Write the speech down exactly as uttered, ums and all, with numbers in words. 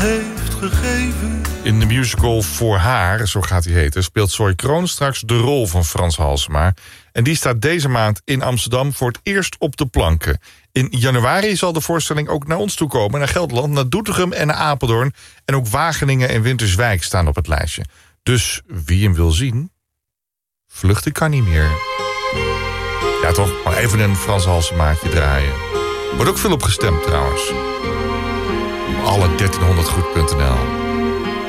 heeft gegeven. In de musical Voor Haar, zo gaat hij heten, speelt Zoe Kroon straks de rol van Frans Halsema. En die staat deze maand in Amsterdam voor het eerst op de planken. In januari zal de voorstelling ook naar ons toe komen, naar Gelderland, naar Doetinchem en naar Apeldoorn. En ook Wageningen en Winterswijk staan op het lijstje. Dus wie hem wil zien, vluchten kan niet meer. Ja toch, maar even een Frans Halsemaatje draaien. Wordt ook veel op gestemd trouwens. Op alle dertienhonderd goed punt n l.